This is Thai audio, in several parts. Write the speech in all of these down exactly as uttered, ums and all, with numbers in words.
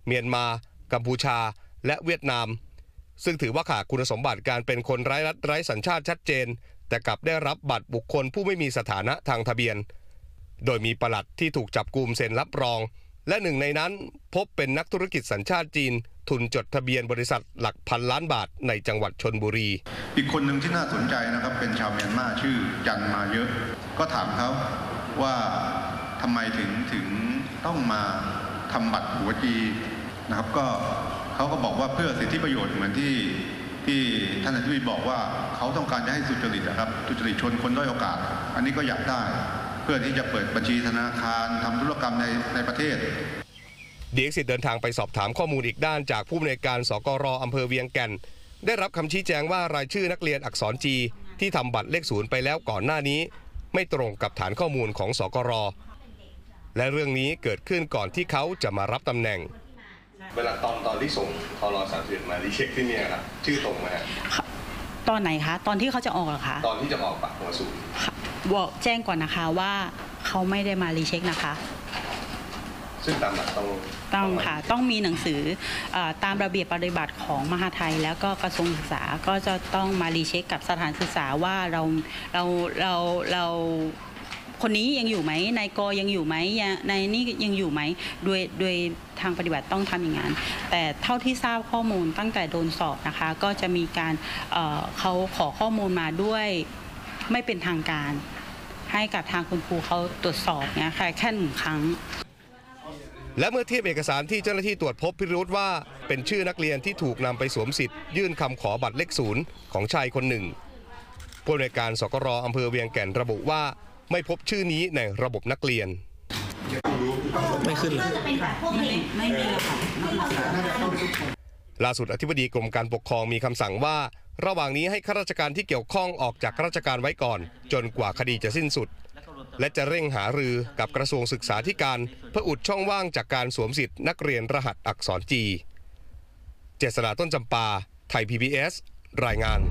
เมียนมากัมพูชาและเวียดนามซึ่งถือว่าขาดคุณสมบัติการเป็นคนไร้รัฐไร้สัญชาติชัดเจนแต่กลับได้รับบัตรบุคคลผู้ไม่มีสถานะทางทะเบียนโดยมีปลัดที่ถูกจับกุมเซ็นรับรองและหนึ่งในนั้นพบเป็นนักธุรกิจสัญชาติจีนทุนจดทะเบียนบริษัทหลักพันล้านบาทในจังหวัดชลบุรีอีกคนหนึ่งที่น่าสนใจนะครับเป็นชาวเมียนมาชื่อจันมาเยอะก็ถามเขาว่าทำไมถึงถึงต้องมาทำบัตรหัวจีนะครับก็เขาก็บอกว่าเพื่อสิทธิประโยชน์เหมือนที่ที่ท่านอธิบดีบอกว่าเขาต้องการจะให้สุจริตนะครับสุจริตชนคนด้อยโอกาสอันนี้ก็อยากได้เพื่อที่จะเปิดบัญชีธนาคารทำธุรกรรมในในประเทศดีเอ็กซ์เดินทางไปสอบถามข้อมูลอีกด้านจากผู้อำนวยการสกร.อำเภอเวียงแก่นได้รับคำชี้แจงว่ารายชื่อนักเรียนอักษรจีที่ทำบัตรเลขศูนย์ไปแล้วก่อนหน้านี้ไม่ตรงกับฐานข้อมูลของสกร.และเรื่องนี้เกิดขึ้นก่อนที่เขาจะมารับตำแหน่งเวลาตอนตอนที่ส่งทรสามสิบมารีเช็คที่นี่ครับชื่อตรงไหมครับตอนไหนคะตอนที่เขาจะออกเหรอคะตอนที่จะออกบัตรหัวศูนย์บอกแจ้งก่อนนะคะว่าเขาไม่ได้มารีเช็คนะคะซึ่งตามหลักต้องต้องค่ะต้องมีหนังสือตามระเบียบปฏิบัติของมหาไทยแล้วก็กระทรวงศึกษาก็จะต้องมารีเช็คกับสถานศึกษาว่าเราเราเราเราคนนี้ยังอยู่ไหมนายกยังอยู่ไหมนายนี่ยังอยู่ไหมโดยโดยทางปฏิบัติต้องทำอย่างนั้นแต่เท่าที่ทราบข้อมูลตั้งแต่โดนสอบนะคะก็จะมีการเอ่อเขาขอข้อมูลมาด้วยไม่เป็นทางการให้กับทางคุณครูเขาตรวจสอบเนี่ยค่ะแค่หนึ่งครั้งและเมื่อเทียบเอกสารที่เจ้าหน้าที่ตรวจพบพิรุธว่าเป็นชื่อนักเรียนที่ถูกนำไปสวมสิทธิ์ยื่นคำขอบัตรเลขศูนย์ของชายคนหนึ่งผู้อำนวยการสกร.อำเภอเวียงแก่นระบุว่าไม่พบชื่อนี้ในระบบนักเรียนไม่ขึ้นเลยไม่มีค่ะล่าสุดอธิบดีกรมการปกครองมีคำสั่งว่าระหว่างนี้ให้ข้าราชการที่เกี่ยวข้องออกจากราชการไว้ก่อนจนกว่าคดีจะสิ้นสุดและจะเร่งหารือกับกระทรวงศึกษาธิการเพื่ออุดช่องว่างจากการสวมสิทธิ์นักเรียนรหัสอักษรจีเจษฎาต้นจำปาไทย พี บี เอส รายงาน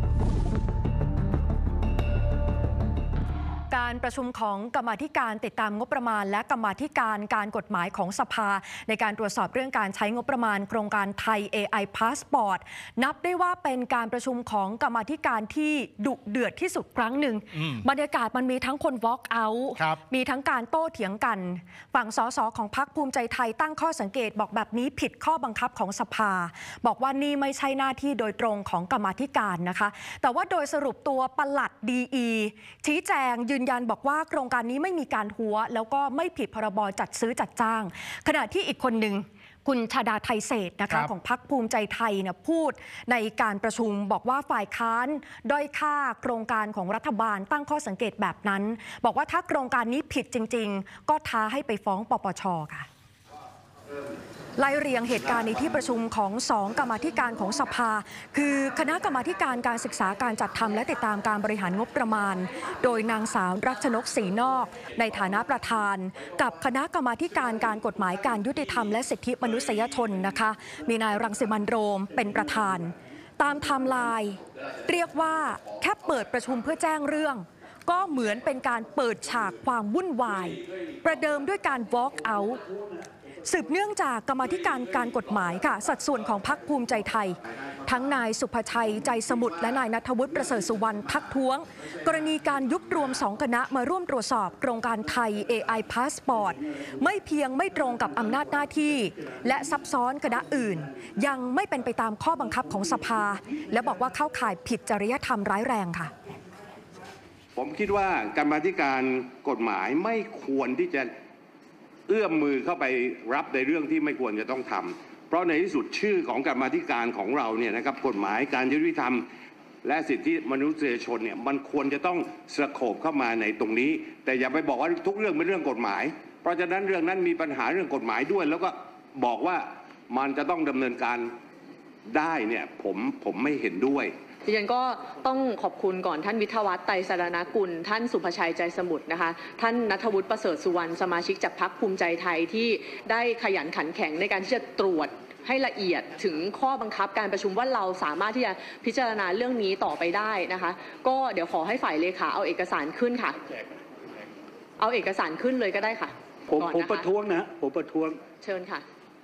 การประชุมของกรรมาธิการติดตามงบประมาณและกรรมาธิการการกฎหมายของสภาในการตรวจสอบเรื่องการใช้งบประมาณโครงการไทย เอ ไอ Passport นับได้ว่าเป็นการประชุมของกรรมาธิการที่ดุเดือดที่สุดครั้งหนึ่งบรรยากาศมันมีทั้งคน walk out มีทั้งการโต้เถียงกันฝั่งสสของพรรคภูมิใจไทยตั้งข้อสังเกตบอกแบบนี้ผิดข้อบังคับของสภาบอกว่านี่ไม่ใช่หน้าที่โดยตรงของกรรมาธิการนะคะแต่ว่าโดยสรุปตัวปลัด ดี อี ชี้แจงยืนยันบอกว่าโครงการนี้ไม่มีการหัวแล้วก็ไม่ผิดพรบจัดซื้อจัดจ้างขณะที่อีกคนหนึ่งคุณชาดาไทยเศรษฐ์นะคะของพรรคภูมิใจไทยเนี่ยพูดในการประชุมบอกว่าฝ่ายค้านด้อยค่าโครงการของรัฐบาลตั้งข้อสังเกตแบบนั้นบอกว่าถ้าโครงการนี้ผิดจริงๆก็ท้าให้ไปฟ้องปปช.ค่ะไล่เรียงเหตุการณ์ในที่ประชุมของสองกรรมาธิการของสภาคือคณะกรรมาธิการการศึกษาการจัดทำและติดตามการบริหารงบประมาณโดยนางสาวรัชนกศรีนอกในฐานะประธานกับคณะกรรมาธิการการกฎหมายการยุติธรรมและสิทธิมนุษยชนนะคะมีนายรังสิมันต์โรมเป็นประธานตามไทม์ไลน์เรียกว่าแค่เปิดประชุมเพื่อแจ้งเรื่องก็เหมือนเป็นการเปิดฉากความวุ่นวายประเดิมด้วยการ walk outสืบเนื่องจากกรรมาธิการการกฎหมายค่ะสัดส่วนของพรรคภูมิใจไทยทั้งนายสุภชัยใจสมุทรและนายณัฐวุฒิประเสริฐสุวรรณทักท้วงกรณีการยุบรวมสองคณะมาร่วมตรวจสอบโครงการไทย เอ ไอ Passport ไม่เพียงไม่ตรงกับอำนาจหน้าที่และซับซ้อนคณะอื่นยังไม่เป็นไปตามข้อบังคับของสภาและบอกว่าเข้าข่ายผิดจริยธรรมร้ายแรงค่ะผมคิดว่ากรรมาธิการกฎหมายไม่ควรที่จะเอื้อมมือเข้าไปรับในเรื่องที่ไม่ควรจะต้องทำเพราะในที่สุดชื่อของกรรมาธิการของเราเนี่ยนะครับกฎหมายการยุติธรรมและสิทธิมนุษยชนเนี่ยมันควรจะต้องสโคปเข้ามาในตรงนี้แต่อย่าไปบอกว่าทุกเรื่องเป็นเรื่องกฎหมายเพราะฉะนั้นเรื่องนั้นมีปัญหาเรื่องกฎหมายด้วยแล้วก็บอกว่ามันจะต้องดำเนินการได้เนี่ยผมผมไม่เห็นด้วยดิฉันก็ต้องขอบคุณก่อนท่านวิทยวัฒน์ไตรสรณกุลท่านสุภชัยใจสมุทรนะคะท่านณัฐวุฒิประเสริฐสุวรรณสมาชิกจากพรรคภูมิใจไทยที่ได้ขยันขันแข็งในการที่จะตรวจให้ละเอียดถึงข้อบังคับการประชุมว่าเราสามารถที่จะพิจารณาเรื่องนี้ต่อไปได้นะคะก็เดี๋ยวขอให้ฝ่ายเลขาเอาเอกสารขึ้นค่ะเอาเอกสารขึ้นเลยก็ได้ค่ะผมผมประท้วงนะผมประท้วงเชิญค่ะ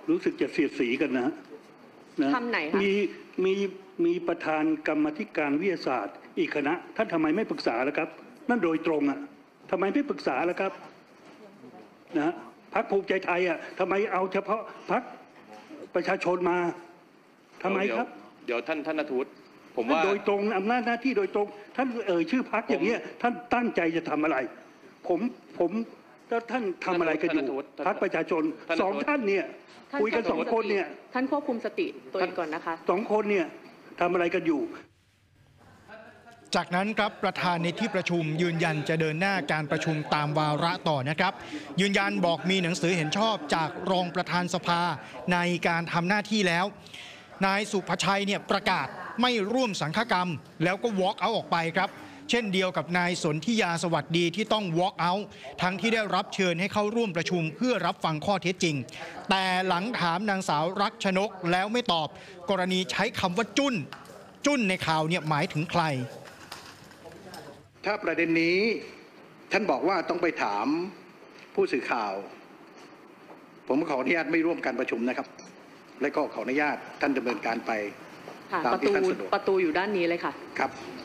รู้สึกจะเสียดสีกันนะนะคำไหนคะมีมีมีประธานกรรมาธิการวิทยาศาสตร์อีกคณะท่านทำไมไม่ปรึกษาล่ะครับนั่นโดยตรงอ่ะทำไมไม่ปรึกษาล่ะครับนะพรรคภูมิใจไทยอ่ะทำไมเอาเฉพาะพรรคประชาชนมาทำไมครับเดี๋ยวท่านท่านณัฐวุฒิผมว่าโดยตรงอำนาจหน้าที่โดยตรงท่านเอ่ยชื่อพรรคอย่างเงี้ยท่านตั้งใจจะทำอะไร ผมผมแล้วท่านทำอะไรกันอยู่พรรคประชาชนสองท่านเนี่ยคุยกันสองคนเนี่ยท่านควบคุมสติตัวเองก่อนนะคะสองคนเนี่ยทำอะไรกันอยู่จากนั้นครับประธานในที่ประชุมยืนยันจะเดินหน้าการประชุมตามวาระต่อนะครับยืนยันบอกมีหนังสือเห็นชอบจากรองประธานสภาในการทำหน้าที่แล้วนายสุภชัยเนี่ยประกาศไม่ร่วมสังฆกรรมแล้วก็ walk out ออกไปครับเช่นเดียวกับนายสนธิยาสวัสดีที่ต้อง walk out ทั้งที่ได้รับเชิญให้เข้าร่วมประชุมเพื่อรับฟังข้อเท็จจริงแต่หลังถามนางสาวรักชนกแล้วไม่ตอบกรณีใช้คำว่าจุ้นจุ้นในข่าวเนี่ยหมายถึงใครถ้าประเด็นนี้ท่านบอกว่าต้องไปถามผู้สื่อข่าว ผมขออนุญาตไม่ร่วมการประชุมนะครับและก็ขออนุญาตท่านดำเนินการไปตามที่ท่านสะดวกประตูอยู่ด้านนี้เลยค่ะครับ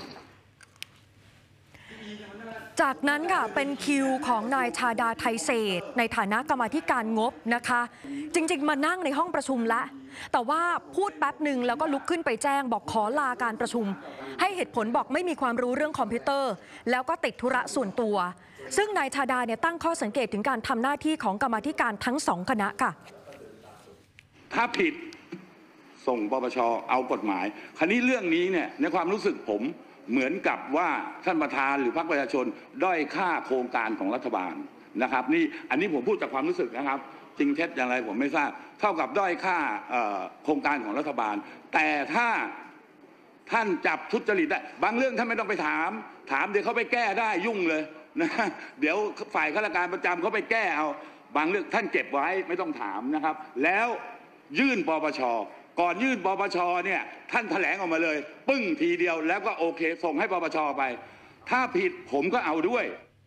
จากนั้นค่ะเป็นคิวของนายชาดาไทยเศรษฐ์ในฐานะกรรมาธิการงบนะคะจริงๆมานั่งในห้องประชุมละแต่ว่าพูดแป๊บหนึ่งแล้วก็ลุกขึ้นไปแจ้งบอกขอลาการประชุมให้เหตุผลบอกไม่มีความรู้เรื่องคอมพิวเตอร์แล้วก็ติดธุระส่วนตัวซึ่งนายชาดาเนี่ยตั้งข้อสังเกตถึงการทำหน้าที่ของกรรมาธิการทั้งสองคณะค่ะถ้าผิดส่งปปชเอากฎหมายคราวนี้เรื่องนี้เนี่ยในความรู้สึกผมเหมือนกับว่าท่านประธานหรือพรรคประชาชนด้อยค่าโครงการของรัฐบาลนะครับนี่อันนี้ผมพูดจากความรู้สึกนะครับจริงเท็จอย่างไรผมไม่ทราบเท่ากับด้อยค่าโครงการของรัฐบาลแต่ถ้าท่านจับทุจริตได้บางเรื่องท่านไม่ต้องไปถามถามเดี๋ยวเขาไปแก้ได้ยุ่งเลยนะเดี๋ยวฝ่ายข้าราชการประจำเขาไปแก้เอาบางเรื่องท่านเก็บไว้ไม่ต้องถามนะครับแล้วยื่นปปชก่อนยื่นปปชเนี่ยท่านแถลงออกมาเลยปึ้งทีเดียวแล้วก็โอเคส่งให้ปปชไปถ้าผิดผมก็เอาด้วย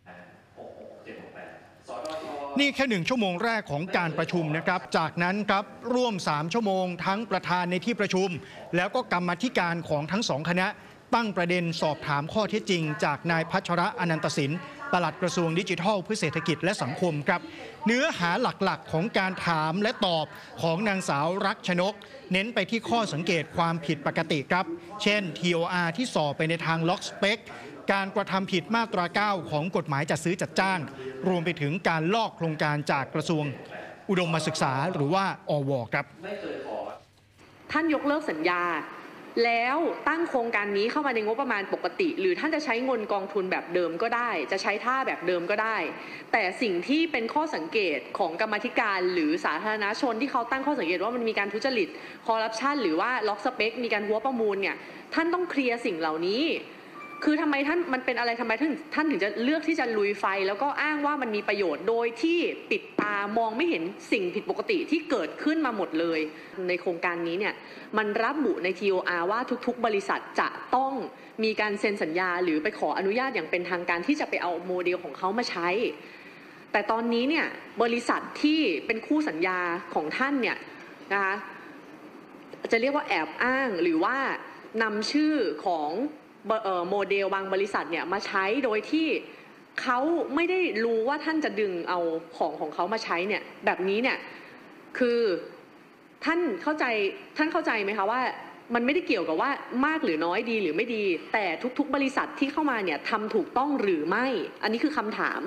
นี่แค่หนึ่งชั่วโมงแรกของการประชุมนะครับจากนั้นครับร่วมสามชั่วโมงทั้งประธานในที่ประชุมแล้วก็กรรมาธิการของทั้งสองคณะตั้งประเด็นสอบถามข้อเท็จจริงจากนายพัชระอนันตสินปลัดกระทรวงดิจิทัลเพื่อเศรษฐกิจและสังคมครับเนื้อหาหลักๆของการถามและตอบของนางสาวรักชนกเน้นไปที่ข้อสังเกตความผิดปกติครับเช่น ที โอ อาร์ ที่สอบไปในทางล็อกสเปคการกระทำผิดมาตราเก้าของกฎหมายจัดซื้อจัดจ้างรวมไปถึงการลอกโครงการจากกระทรวงอุดมศึกษาหรือว่าอว.ครับท่านยกเลิกสัญญาแล้วตั้งโครงการนี้เข้ามาในงบประมาณปกติหรือท่านจะใช้เงินกองทุนแบบเดิมก็ได้จะใช้ท่าแบบเดิมก็ได้แต่สิ่งที่เป็นข้อสังเกตของกรรมาธิการหรือสาธารณชนที่เขาตั้งข้อสังเกตว่ามันมีการทุจริตคอร์รัปชันหรือว่าล็อกสเปคมีการหัวประมูลเนี่ยท่านต้องเคลียร์สิ่งเหล่านี้คือทำไมท่านมันเป็นอะไรทำไมท่านท่านถึงจะเลือกที่จะลุยไฟแล้วก็อ้างว่ามันมีประโยชน์โดยที่ปิดตามองไม่เห็นสิ่งผิดปกติที่เกิดขึ้นมาหมดเลยในโครงการนี้เนี่ยมันระบุใน ที โอ อาร์ ว่าทุกๆบริษัทจะต้องมีการเซ็นสัญญาหรือไปขออนุญาตอย่างเป็นทางการที่จะไปเอาโมเดลของเขามาใช้แต่ตอนนี้เนี่ยบริษัทที่เป็นคู่สัญญาของท่านเนี่ยนะคะจะเรียกว่าแอบอ้างหรือว่านำชื่อของโมเดลบางบริษัทเนี่ยมาใช้โดยที่เขาไม่ได้รู้ว่าท่านจะดึงเอาของของเขามาใช้เนี่ยแบบนี้เนี่ยคือท่านเข้าใจท่านเข้าใจไหมคะว่ามันไม่ได้เกี่ยวกับว่ามากหรือน้อยดีหรือไม่ดีแต่ทุกๆบริษัทที่เข้ามาเนี่ยทำถูกต้องหรือไม่อันนี้คือคำถาม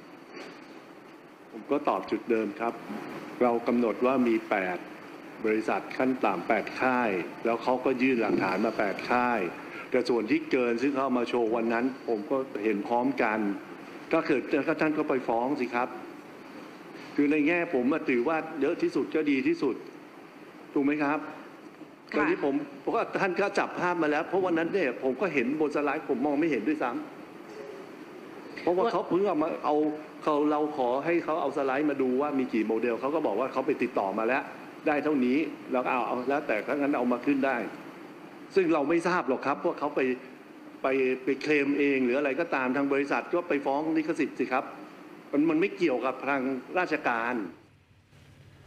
ผมก็ตอบจุดเดิมครับเรากำหนดว่ามีแปดบริษัทขั้นต่ำแปดค่ายแล้วเขาก็ยื่นหลักฐานมาแปดค่ายแต่ส่วนที่เกินซึ่งเขามาโชว์วันนั้นผมก็เห็นพร้อมกันก็เกิดก็ท่านก็ไปฟ้องสิครับคือในแง่ผมถือว่าเยอะที่สุดก็ดีที่สุดถูกไหมครับตอนนี้ผมเพราะว่าท่านก็จับภาพมาแล้วเพราะวันนั้นเนี่ยผมก็เห็นบนสไลด์ผมมองไม่เห็นด้วยซ้ำเพราะว่าเขาเพิ่งเอามาเอาเขาเราขอให้เขาเอาสไลด์มาดูว่ามีกี่โมเดลเขาก็บอกว่าเขาไปติดต่อมาแล้วได้เท่านี้แล้วเอาเอาแล้วแต่ถ้างั้นเอามาขึ้นได้ซึ่งเราไม่ทราบหรอกครับว่าเขาไปไปไปเคลมเองหรืออะไรก็ตามทางบริษัทก็ไปฟ้องลิขสิทธิ์สิครับมันมันไม่เกี่ยวกับทางราชการ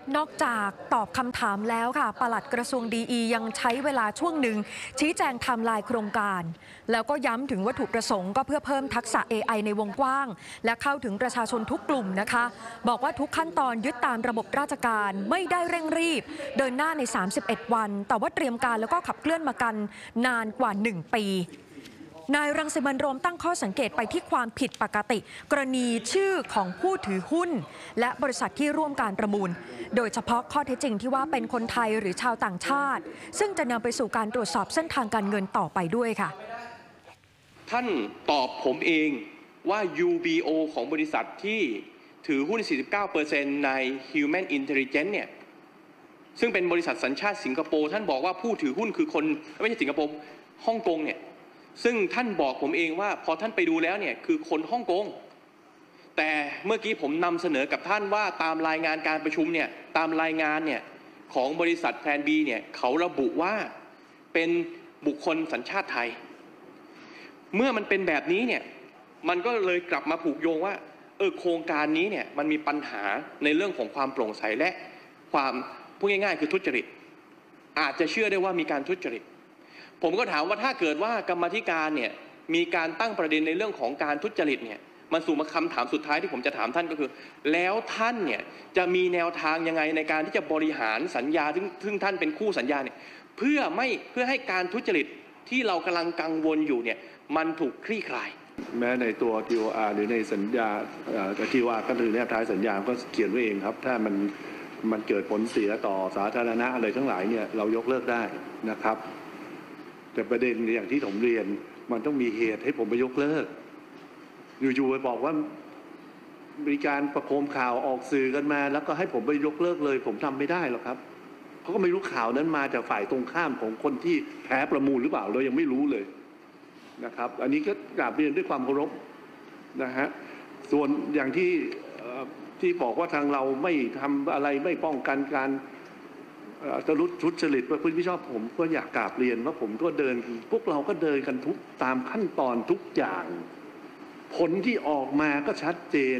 นอกจากตอบคำถามแล้วค่ะปลัดกระทรวงดีอียังใช้เวลาช่วงหนึ่งชี้แจงไทม์ไลน์โครงการแล้วก็ย้ำถึงวัตถุประสงค์ก็เพื่อเพิ่มทักษะ เอ ไอ ในวงกว้างและเข้าถึงประชาชนทุกกลุ่มนะคะบอกว่าทุกขั้นตอนยึดตามระบบราชการไม่ได้เร่งรีบเดินหน้าในสามสิบเอ็ดวันแต่ว่าเตรียมการแล้วก็ขับเคลื่อนมากันนานกว่าหนึ่งปีนายรังสิมันต์โรมตั้งข้อสังเกตไปที่ความผิดปกติกรณีชื่อของผู้ถือหุ้นและบริษัทที่ร่วมการประมูลโดยเฉพาะข้อเท็จจริงที่ว่าเป็นคนไทยหรือชาวต่างชาติซึ่งจะนำไปสู่การตรวจสอบเส้นทางการเงินต่อไปด้วยค่ะท่านตอบผมเองว่า ยู บี โอ ของบริษัทที่ถือหุ้น สี่สิบเก้าเปอร์เซ็นต์ ใน Human Intelligence เนี่ยซึ่งเป็นบริษัทสัญชาติสิงคโปร์ท่านบอกว่าผู้ถือหุ้นคือคนไม่ใช่สิงคโปร์ฮ่องกงเนี่ยซึ่งท่านบอกผมเองว่าพอท่านไปดูแล้วเนี่ยคือคนฮ่องกงแต่เมื่อกี้ผมนำเสนอกับท่านว่าตามรายงานการประชุมเนี่ยตามรายงานเนี่ยของบริษัทแพลน บี เนี่ยเขาระบุว่าเป็นบุคคลสัญชาติไทยเมื่อมันเป็นแบบนี้เนี่ยมันก็เลยกลับมาผูกโยงว่าเออโครงการนี้เนี่ยมันมีปัญหาในเรื่องของความโปร่งใสและความพูดง่ายๆคือทุจริตอาจจะเชื่อได้ว่ามีการทุจริตผมก็ถามว่าถ้าเกิดว่ากรรมาธิการเนี่ยมีการตั้งประเด็นในเรื่องของการทุจริตเนี่ยมันสู่มาคำถามสุดท้ายที่ผมจะถามท่านก็คือแล้วท่านเนี่ยจะมีแนวทางยังไงในการที่จะบริหารสัญญาซึ่งซึ่งท่านเป็นคู่สัญญาเนี่ยเพื่อไม่เพื่อให้การทุจริตที่เรากำลังกังวลอยู่เนี่ยมันถูกคลี่คลายแม้ในตัว ที โอ อาร์ หรือในสัญญา ที โอ อาร์ ก็คือแนบท้ายสัญญาก็เขียนไว้เองครับถ้ามันมันเกิดผลเสียต่อสาธารณะอะไรทั้งหลายเนี่ยเรายกเลิกได้นะครับแต่ประเด็นอย่างที่ผมเรียนมันต้องมีเหตุให้ผมไปยกเลิกอยู่ๆไปบอกว่ามีการประโคมข่าวออกสื่อกันมาแล้วก็ให้ผมไปยกเลิกเลยผมทำไม่ได้หรอกครับเขาก็ไม่รู้ข่าวนั้นมาจากฝ่ายตรงข้ามของคนที่แพ้ประมูลหรือเปล่าเรายังไม่รู้เลยนะครับอันนี้ก็กราบเรียนด้วยความเคารพนะฮะส่วนอย่างที่ที่บอกว่าทางเราไม่ทำอะไรไม่ป้องกันการจะรุดทุจริตประพฤติมิชอบผมก็อยากกราบเรียนว่าผมก็เดินพวกเราก็เดินกันทุกตามขั้นตอนทุกอย่างผลที่ออกมาก็ชัดเจน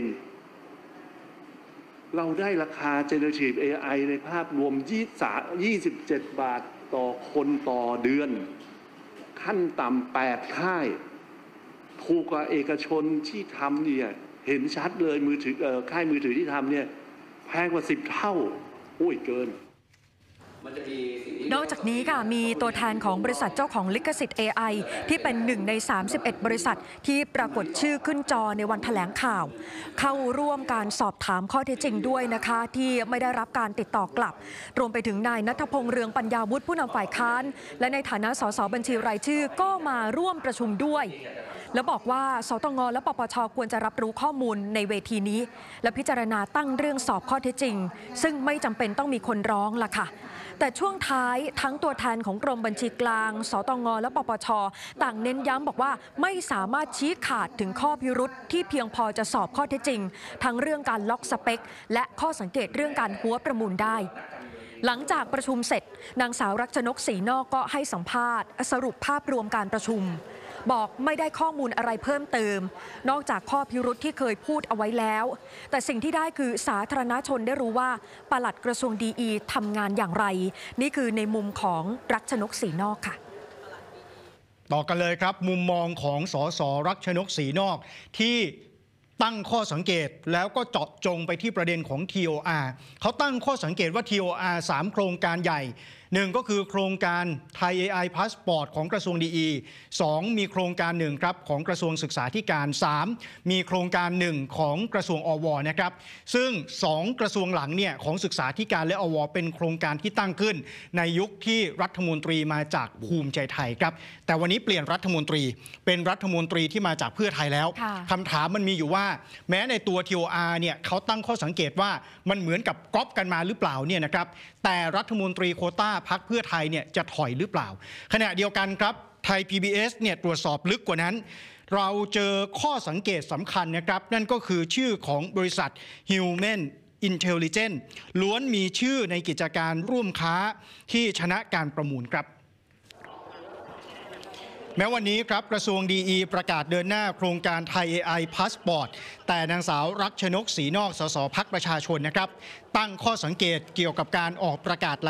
เราได้ราคา Generative เอ ไอ ในภาพรวมยี่สิบเจ็ดบาทต่อคนต่อเดือนขั้นต่ำแปดค่ายถูกกว่าเอกชนที่ทำเนี่ยเห็นชัดเลยมือถือเอ่อค่ายมือถือที่ทำเนี่ยแพงกว่าสิบเท่าโอ้ยเกินนอกจากนี้ค่ะมีตัวแทนของบริษัทเจ้าของลิขสิทธิ์ เอ ไอ ที่เป็นหนึ่งในสามสิบเอ็ดบริษัทที่ปรากฏชื่อขึ้นจอในวันแถลงข่าวเข้าร่วมการสอบถามข้อเท็จจริงด้วยนะคะที่ไม่ได้รับการติดต่อกลับรวมไปถึงนายณัฐพงษ์เรืองปัญญาวุฒิผู้นำฝ่ายค้านและในฐานะสสบัญชีรายชื่อก็มาร่วมประชุมด้วยแล้วบอกว่าสตงและปปชควรจะรับรู้ข้อมูลในเวทีนี้และพิจารณาตั้งเรื่องสอบข้อเท็จจริงซึ่งไม่จำเป็นต้องมีคนร้องล่ะค่ะแต่ช่วงท้ายทั้งตัวแทนของกรมบัญชีกลางสตงและปปชต่างเน้นย้ำบอกว่าไม่สามารถชี้ขาดถึงข้อพิรุธที่เพียงพอจะสอบข้อเท็จจริงทั้งเรื่องการล็อกสเปคและข้อสังเกตเรื่องการหัวประมูลได้หลังจากประชุมเสร็จนางสาวรัชนกศรีนอกก็ให้สัมภาษณ์สรุปภาพรวมการประชุมบอกไม่ได้ข้อมูลอะไรเพิ่มเติมนอกจากข้อพิรุธที่เคยพูดเอาไว้แล้วแต่สิ่งที่ได้คือสาธารณชนได้รู้ว่าปลัดกระทรวงดีอีทำงานอย่างไรนี่คือในมุมของรัชนกศรีนอกค่ะต่อกันเลยครับมุมมองของสสรัชนกศรีนอกที่ตั้งข้อสังเกตแล้วก็เจาะจงไปที่ประเด็นของ ที โอ อาร์ เขาตั้งข้อสังเกตว่า ที โอ อาร์ สาม โครงการใหญ่หนึ่งก็คือโครงการไทย เอ ไอ Passport ของกระทรวงดีอีสองมีโครงการหนึ่งครับของกระทรวงศึกษาธิการสามมีโครงการหนึ่งของกระทรวงอวนะครับซึ่งสองกระทรวงหลังเนี่ยของศึกษาธิการและอวเป็นโครงการที่ตั้งขึ้นในยุคที่รัฐมนตรีมาจากภูมิใจไทยครับแต่วันนี้เปลี่ยนรัฐมนตรีเป็นรัฐมนตรีที่มาจากเพื่อไทยแล้วคำถามมันมีอยู่ว่าแม้ในตัว ที โอ อาร์ เนี่ยเขาตั้งข้อสังเกตว่ามันเหมือนกับก๊อปกันมาหรือเปล่าเนี่ยนะครับแต่รัฐมนตรีโควต้าพรรคเพื่อไทยเนี่ยจะถอยหรือเปล่าขณะเดียวกันครับไทย พี บี เอส เนี่ยตรวจสอบลึกกว่านั้นเราเจอข้อสังเกตสำคัญนะครับนั่นก็คือชื่อของบริษัท Human Intelligence ล้วนมีชื่อในกิจการร่วมค้าที่ชนะการประมูลครับแม้วันนี้ครับกระทรวงดีอีประกาศเดินหน้าโครงการไทย เอ ไอ Passport แต่นางสาวรักชนกศรีนอกสสพรรคประชาชนนะครับตั้งข้อสังเกตเกี่ยวกับการออกประกาศ